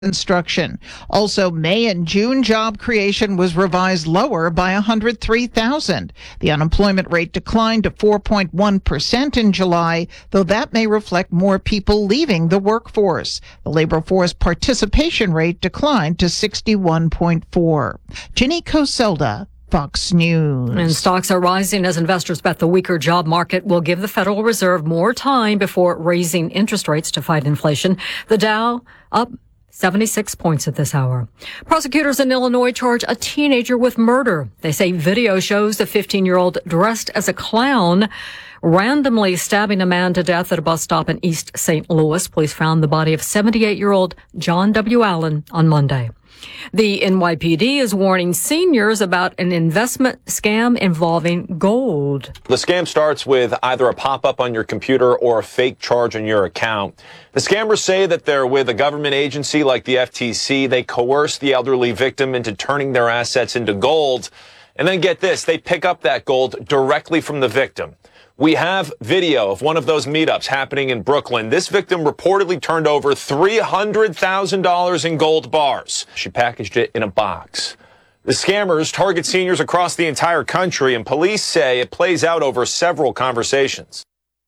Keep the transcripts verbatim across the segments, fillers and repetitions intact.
construction. Also, May and June job creation was revised lower by one hundred three thousand. The unemployment rate declined to four point one percent in July, though that may reflect more people leaving the workforce. The labor force participation rate declined to sixty-one point four. Ginny Coselda, Fox News. And stocks are rising as investors bet the weaker job market will give the Federal Reserve more time before raising interest rates to fight inflation. The Dow up seventy-six points at this hour. Prosecutors in Illinois charge a teenager with murder. They say video shows the fifteen-year-old dressed as a clown randomly stabbing a man to death at a bus stop in East Saint Louis. Police found the body of seventy-eight-year-old John W. Allen on Monday. The N Y P D is warning seniors about an investment scam involving gold. The scam starts with either a pop-up on your computer or a fake charge on your account. The scammers say that they're with a government agency like the F T C. They coerce the elderly victim into turning their assets into gold. And then get this, they pick up that gold directly from the victim. We have video of one of those meetups happening in Brooklyn. This victim reportedly turned over three hundred thousand dollars in gold bars. She packaged it in a box. The scammers target seniors across the entire country, and police say it plays out over several conversations.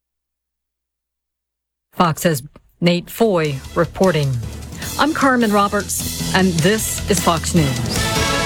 Fox says Nate Foy reporting. I'm Carmen Roberts, and this is Fox News.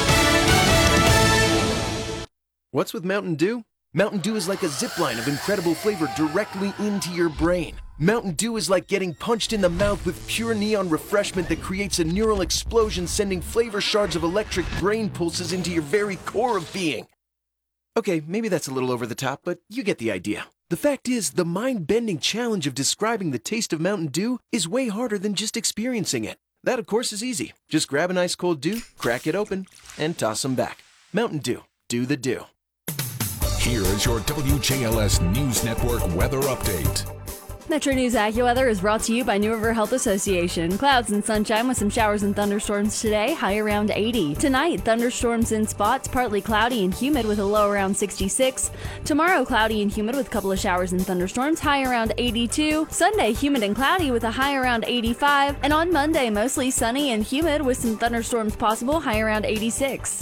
What's with Mountain Dew? Mountain Dew is like a zipline of incredible flavor directly into your brain. Mountain Dew is like getting punched in the mouth with pure neon refreshment that creates a neural explosion, sending flavor shards of electric brain pulses into your very core of being. Okay, maybe that's a little over the top, but you get the idea. The fact is, the mind-bending challenge of describing the taste of Mountain Dew is way harder than just experiencing it. That, of course, is easy. Just grab an ice cold Dew, crack it open, and toss them back. Mountain Dew. Do the Dew. Here is your W J L S News Network weather update. Metro News AccuWeather is brought to you by New River Health Association. Clouds and sunshine with some showers and thunderstorms today, high around eighty. Tonight, thunderstorms in spots, partly cloudy and humid with a low around sixty-six. Tomorrow, cloudy and humid with a couple of showers and thunderstorms, high around eighty-two. Sunday, humid and cloudy with a high around eighty-five. And on Monday, mostly sunny and humid with some thunderstorms possible, high around eighty-six.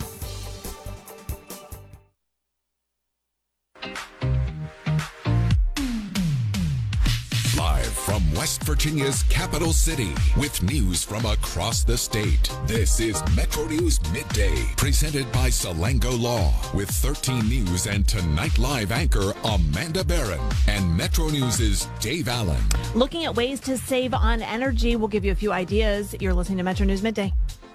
From West Virginia's capital city, with news from across the state, this is Metro News Midday, presented by Salango Law, with thirteen News and Tonight Live anchor Amanda Barron and Metro News' Dave Allen. Looking at ways to save on energy, we'll give you a few ideas. You're listening to Metro News Midday.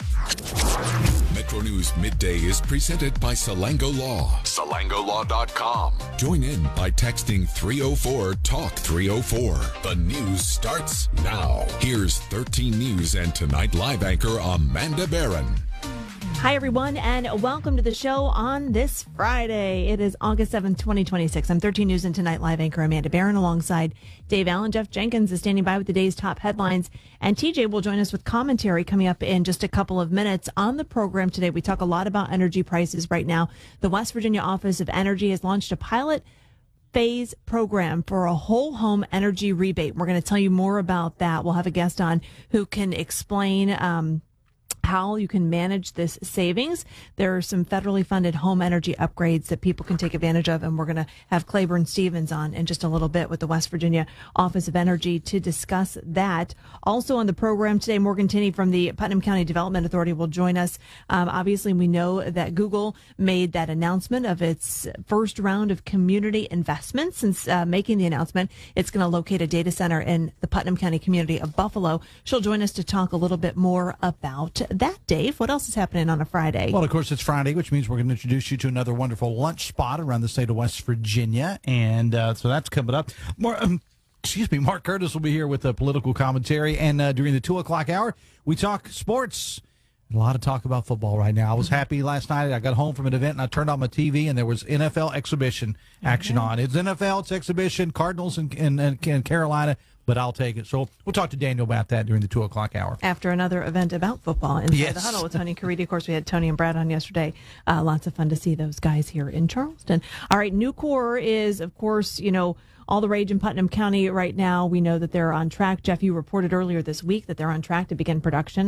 Metro News Midday is presented by Salango Law. Salango Law dot com. Join in by texting three oh four talk three oh four. The news starts now. Here's thirteen News and Tonight Live anchor Amanda Barron. Hi, everyone, and welcome to the show on this Friday. It is August seventh, twenty twenty-six. I'm thirteen News and Tonight Live anchor Amanda Barron alongside Dave Allen. Jeff Jenkins is standing by with the day's top headlines, and T J will join us with commentary coming up in just a couple of minutes. On the program today, we talk a lot about energy prices right now. The West Virginia Office of Energy has launched a pilot phase program for a whole home energy rebate. We're going to tell you more about that. We'll have a guest on who can explain um how you can manage this savings. There are some federally funded home energy upgrades that people can take advantage of, and we're going to have Claiborne Stevens on in just a little bit with the West Virginia Office of Energy to discuss that. Also on the program today, Morgan Tinney from the Putnam County Development Authority will join us. Um, obviously, we know that Google made that announcement of its first round of community investments. Since uh, making the announcement, it's going to locate a data center in the Putnam County community of Buffalo. She'll join us to talk a little bit more about that. Dave, what else is happening on a Friday? Well, of course, it's Friday, which means we're going to introduce you to another wonderful lunch spot around the state of West Virginia, and uh, so that's coming up. More, um, excuse me, Mark Curtis will be here with a political commentary, and uh, during the two o'clock hour, we talk sports. A lot of talk about football right now. I was happy last night. I got home from an event, and I turned on my T V, and there was N F L exhibition action mm-hmm. on. It's N F L, it's exhibition, Cardinals and, and, and Carolina but I'll take it. So we'll talk to Daniel about that during the two o'clock hour. After another event about football inside Yes. the huddle with Tony Caridi. Of course, we had Tony and Brad on yesterday. Uh, lots of fun to see those guys here in Charleston. All right, Nucor is, of course, you know, all the rage in Putnam County right now. We know that they're on track. Jeff, you reported earlier this week that they're on track to begin production